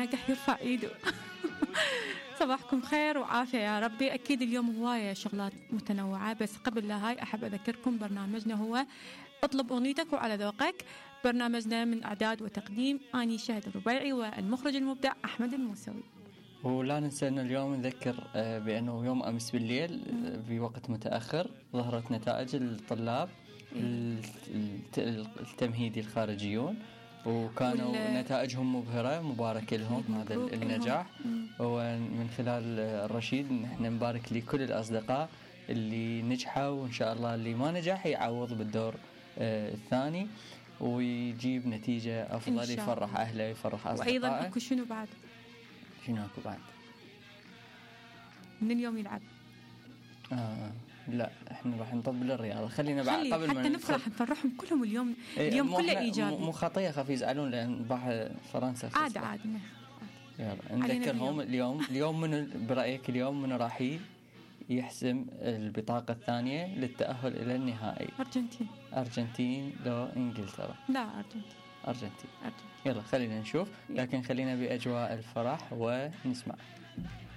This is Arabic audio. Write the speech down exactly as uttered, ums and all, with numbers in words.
الناجح يرفع ايده. صباحكم خير وعافية يا ربي. أكيد اليوم هواية شغلات متنوعة، بس قبل لا هاي أحب أذكركم برنامجنا هو اطلب أغنيتك وعلى ذوقك. برنامجنا من إعداد وتقديم أني شاهد الربيعي والمخرج المبدع أحمد الموسوي. ولا ننسى أن اليوم نذكر بأنه يوم أمس بالليل بوقت متأخر ظهرت نتائج الطلاب التمهيدي الخارجيون، وكانوا وال... نتائجهم مبهرة. مبارك لهم هذا النجاح. ومن خلال الرشيد نحن نبارك لكل الأصدقاء اللي نجحوا، وإن شاء الله اللي ما نجح يعوض بالدور الثاني ويجيب نتيجة أفضل، يفرح أهله يفرح أصدقائه. وأيضا أكو شنو بعد؟ شنو أكو بعد؟ من اليوم يلعب؟ آه لا احنا راح نطبل الرياضة. خلينا بعد خلي قبل حتى ما نفرح نفرحهم كلهم اليوم. اليوم كله إيجابي، مو خطية خفيف يزعلون لأن راح فرنسا عادي عادي. يلا نذكرهم اليوم. اليوم من برأيك اليوم من راح يحسم البطاقة الثانية للتأهل إلى النهائي؟ أرجنتين. أرجنتين لو إنجلترا؟ لا أرجنتين. أرجنتين. أرجنتين. يلا خلينا نشوف، لكن خلينا بأجواء الفرح ونسمع.